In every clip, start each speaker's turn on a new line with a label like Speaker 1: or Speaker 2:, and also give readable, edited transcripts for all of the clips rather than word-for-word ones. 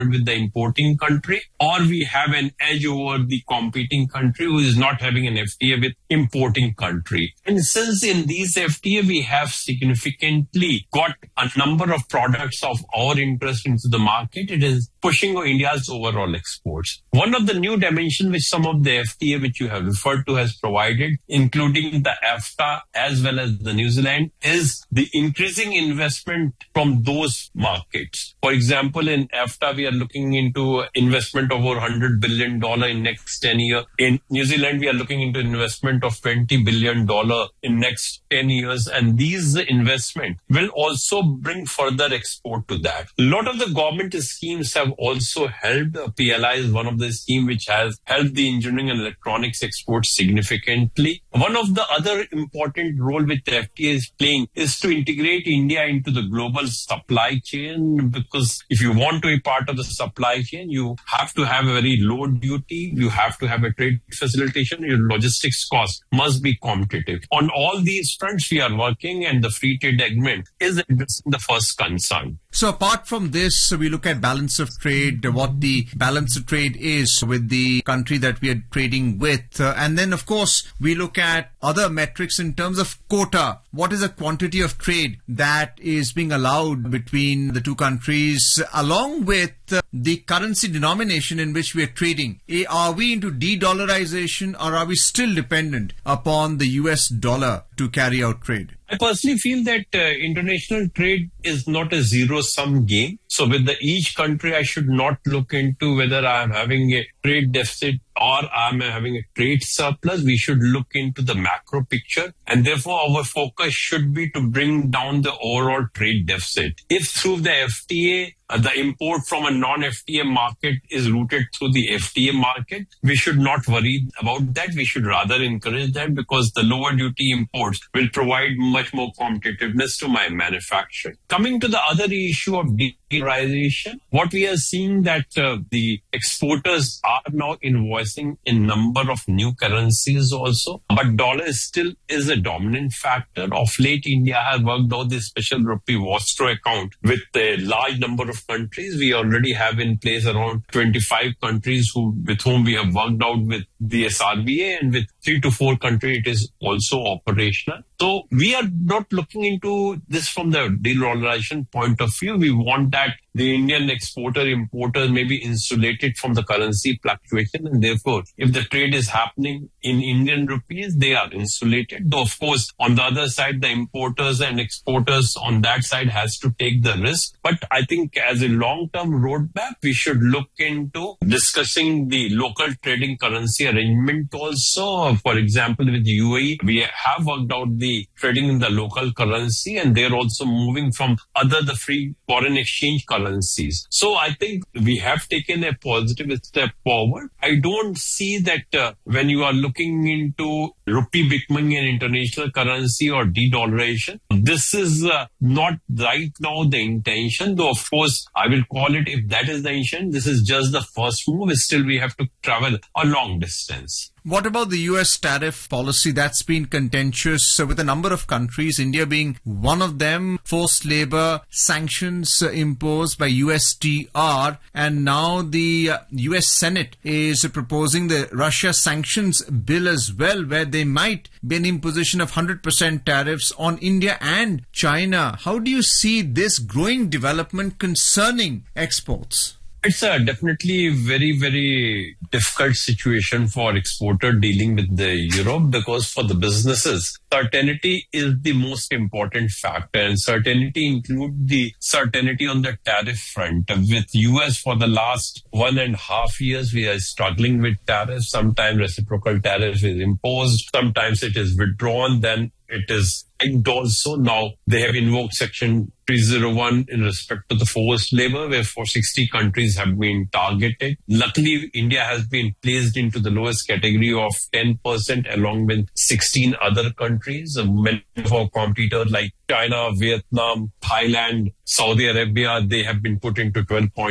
Speaker 1: with the importing country, or we have an edge over the competing country who is not having an FTA with importing country. And since in these FTA we have significantly got a number of products of our interest into the market, it is pushing India's overall exports. One of the new dimensions which some of the FTA which you have referred to has provided, including the EFTA as well as the New Zealand, is the increasing investment from those markets. For example, in EFTA, we are looking into investment of over $100 billion in next 10 years. In New Zealand, we are looking into investment of $20 billion in next 10 years. And these investments will also bring further export to that. A lot of the government schemes have also helped. PLI is one of the schemes which has helped the engineering and electronics exports significantly. One of the other important role which the FTA is playing is to integrate India into the global supply chain, because if you want to be part of the supply chain, you have to have a very low duty, you have to have a trade facilitation, your logistics cost must be competitive. On all these fronts we are working, and the free trade agreement is addressing the first concern.
Speaker 2: So apart from this, we look at balance of trade, what the balance of trade is with the country that we are trading with. And then, of course, we look at other metrics in terms of quota. What is the quantity of trade that is being allowed between the two countries, along with the currency denomination in which we are trading? Are we into de-dollarization, or are we still dependent upon the US dollar to carry out trade?
Speaker 1: I personally feel that international trade is not a zero-sum game. So with each country, I should not look into whether I am having a trade deficit or I am having a trade surplus. We should look into the macro picture, and therefore our focus should be to bring down the overall trade deficit. If through the FTA, the import from a non-FTA market is routed through the FTA market, we should not worry about that. We should rather encourage that, because the lower duty imports will provide much more competitiveness to my manufacturing. Coming to the other issue of de-dollarization, what we are seeing that the exporters are now invoicing in number of new currencies also, but dollar still is a dominant factor. Of late, India has worked out this special rupee Vostro account with a large number of countries. We already have in place around 25 countries with whom we have worked out with the SRBA, and with 3 to 4 countries it is also operational. So we are not looking into this from the de-dollarization point of view. We want that the Indian exporter-importers may be insulated from the currency fluctuation, and therefore, if the trade is happening in Indian rupees, they are insulated. Though, of course, on the other side, the importers and exporters on that side has to take the risk. But I think as a long-term roadmap, we should look into discussing the local trading currency arrangement also. For example, with UAE, we have worked out the trading in the local currency, and they're also moving from the free foreign exchange currencies. So I think we have taken a positive step forward. I don't see that when you are looking into rupee becoming an international currency or de-dollarization, this is not right now the intention. Though, of course, I will call it, if that is the intention, this is just the first move. Still, we have to travel a long distance.
Speaker 2: What about the US tariff policy? That's been contentious with a number of countries, India being one of them. Forced labor sanctions imposed by USTR, and now the US Senate is proposing the Russia sanctions bill as well, where they might be an imposition of 100% tariffs on India and China. How do you see this growing development concerning exports?
Speaker 1: It's a definitely very, very difficult situation for exporter dealing with the Europe, because for the businesses, certainty is the most important factor, and certainty includes the certainty on the tariff front. With US for the last 1.5 years, we are struggling with tariffs. Sometimes reciprocal tariff is imposed, sometimes it is withdrawn, then it is also. Now they have invoked Section 301 in respect to the forced labor, where 460 countries have been targeted. Luckily, India has been placed into the lowest category of 10% along with 16 other countries. Many of our competitors like China, Vietnam, Thailand, Saudi Arabia, they have been put into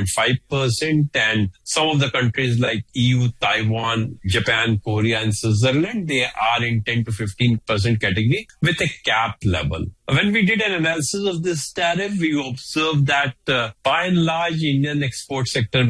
Speaker 1: 12.5%. And some of the countries like EU, Taiwan, Japan, Korea, and Switzerland, they are in 10 to 15% category with a cap gap level. When we did an analysis of this tariff, we observed that by and large, Indian export sector